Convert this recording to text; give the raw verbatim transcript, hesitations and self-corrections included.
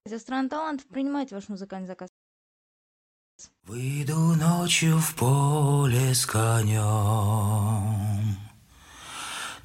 Страна талантов принимает ваш музыкальный заказ. Выйду ночью в поле с конем.